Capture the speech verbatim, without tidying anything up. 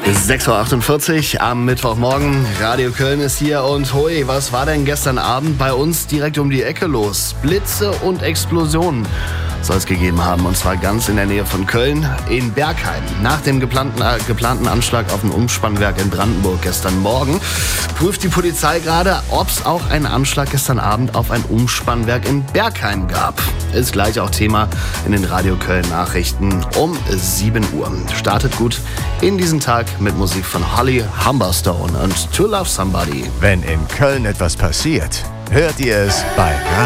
sechs Uhr achtundvierzig am Mittwochmorgen. Radio Köln ist hier und hui, was war denn gestern Abend bei uns direkt um die Ecke los? Blitze und Explosionen soll es gegeben haben, und zwar ganz in der Nähe von Köln, in Bergheim. Nach dem geplanten, äh, geplanten Anschlag auf ein Umspannwerk in Brandenburg gestern Morgen prüft die Polizei gerade, ob es auch einen Anschlag gestern Abend auf ein Umspannwerk in Bergheim gab. Ist gleich auch Thema in den Radio Köln Nachrichten um sieben Uhr. Startet gut in diesen Tag mit Musik von Holly Humberstone und To Love Somebody. Wenn in Köln etwas passiert, hört ihr es bei